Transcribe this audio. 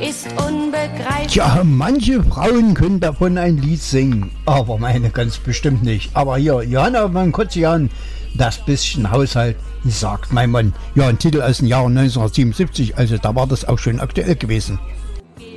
ist unbegreiflich. Tja, manche Frauen können davon ein Lied singen, aber meine ganz bestimmt nicht. Aber hier, Johanna Mann-Kotzian, das bisschen Haushalt, sagt mein Mann. Ja, ein Titel aus dem Jahr 1977, also da war das auch schon aktuell gewesen.